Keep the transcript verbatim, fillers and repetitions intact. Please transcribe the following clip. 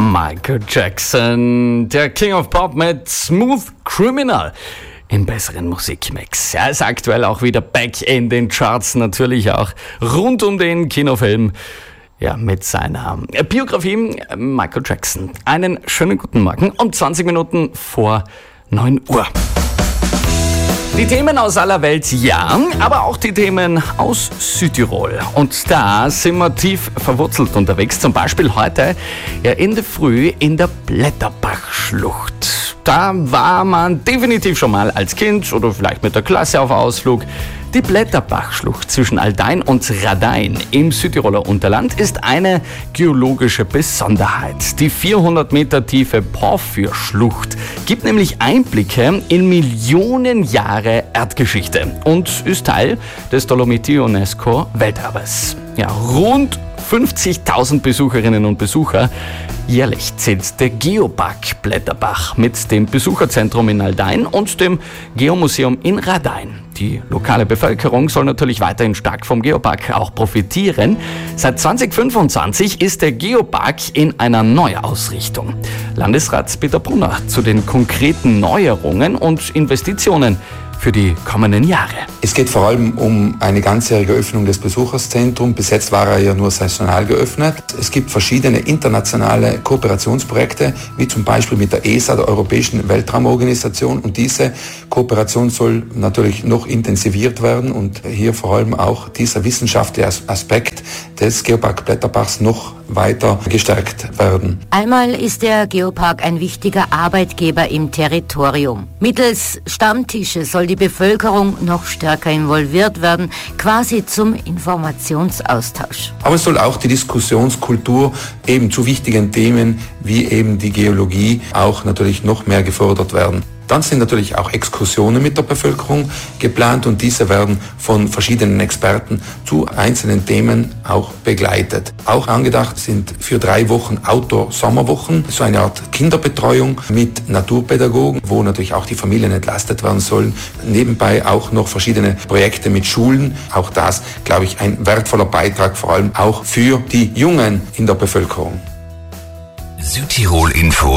Michael Jackson, der King of Pop mit Smooth Criminal im besseren Musikmix. Er ist aktuell auch wieder back in den Charts, natürlich auch rund um den Kinofilm. Ja, mit seiner Biografie Michael Jackson. Einen schönen guten Morgen um zwanzig Minuten vor neun Uhr. Die Themen aus aller Welt, ja, aber auch die Themen aus Südtirol. Und da sind wir tief verwurzelt unterwegs. Zum Beispiel heute ja in der Früh in der Blätterbachschlucht. Da war man definitiv schon mal als Kind oder vielleicht mit der Klasse auf Ausflug. Die Blätterbachschlucht zwischen Aldein und Radein im Südtiroler Unterland ist eine geologische Besonderheit. Die vierhundert Meter tiefe Porphyrschlucht gibt nämlich Einblicke in Millionen Jahre Erdgeschichte und ist Teil des Dolomiti-UNESCO-Welterbes. Ja, rund fünfzigtausend Besucherinnen und Besucher jährlich zählt der Geopark Blätterbach mit dem Besucherzentrum in Aldein und dem Geomuseum in Radein. Die lokale Bevölkerung soll natürlich weiterhin stark vom Geopark auch profitieren. Seit zwanzig fünfundzwanzig ist der Geopark in einer Neuausrichtung. Landesrat Peter Brunner zu den konkreten Neuerungen und Investitionen für die kommenden Jahre. Es geht vor allem um eine ganzjährige Öffnung des Besucherzentrums. Bis jetzt war er ja nur saisonal geöffnet. Es gibt verschiedene internationale Kooperationsprojekte, wie zum Beispiel mit der E S A, der Europäischen Weltraumorganisation. Und diese Kooperation soll natürlich noch intensiviert werden und hier vor allem auch dieser wissenschaftliche Aspekt des Geopark Blätterbachs noch weiter gestärkt werden. Einmal ist der Geopark ein wichtiger Arbeitgeber im Territorium. Mittels Stammtische soll die Bevölkerung noch stärker involviert werden, quasi zum Informationsaustausch. Aber es soll auch die Diskussionskultur eben zu wichtigen Themen wie eben die Geologie auch natürlich noch mehr gefördert werden. Dann sind natürlich auch Exkursionen mit der Bevölkerung geplant und diese werden von verschiedenen Experten zu einzelnen Themen auch begleitet. Auch angedacht sind für drei Wochen Outdoor-Sommerwochen, so eine Art Kinderbetreuung mit Naturpädagogen, wo natürlich auch die Familien entlastet werden sollen. Nebenbei auch noch verschiedene Projekte mit Schulen. Auch das, glaube ich, ein wertvoller Beitrag, vor allem auch für die Jungen in der Bevölkerung. Südtirol Info